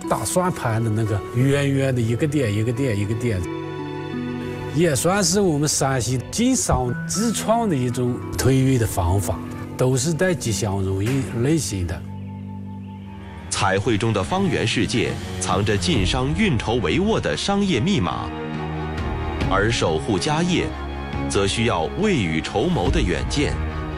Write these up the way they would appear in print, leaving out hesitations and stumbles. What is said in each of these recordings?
打算盘的那个圆圆的一个点一个点一个点，也算是我们山西晋商自创的一种推运的方法，都是带吉祥如意类型的。 彩绘中的方圆世界藏着晋商运筹帷幄的商业密码，而守护家业，则需要未雨绸缪的远见。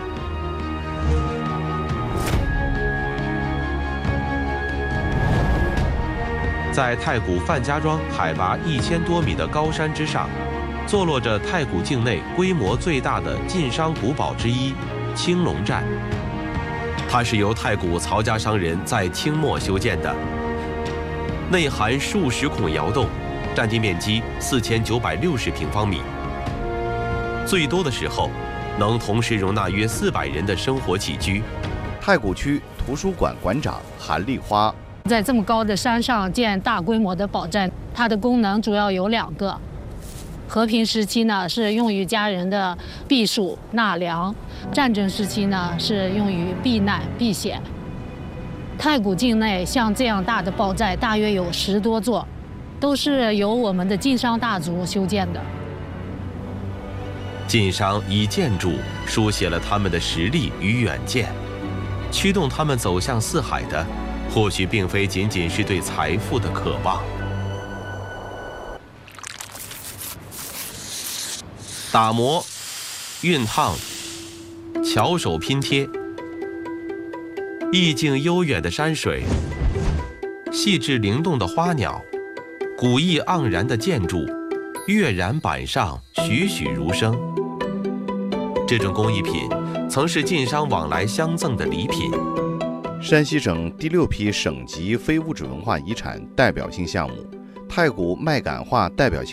在太谷范家庄海拔1000多米的高山之上，坐落着太谷境内规模最大的晋商古堡之一——青龙寨。它是由太谷曹家商人在清末修建的，内含数十孔窑洞，占地面积4960平方米。最多的时候，能同时容纳约400人的生活起居。 太谷区图书馆馆长韩丽花。 在这么高的山上建大规模的堡寨，它的功能主要有2个。和平时期呢是用于家人的避暑纳凉，战争时期呢是用于避难避险。太谷境内像这样大的堡寨大约有10多座，都是由我们的晋商大族修建的。 晋商以建筑书写了他们的实力与远见，驱动他们走向四海的，或许并非仅仅是对财富的渴望。打磨、熨烫、巧手拼贴，意境悠远的山水，细致灵动的花鸟，古意盎然的建筑，跃然板上，栩栩如生。这种工艺品曾是晋商往来相赠的礼品。 山西省第6批省级非物质文化遗产代表性项目——太谷麦秆画代表性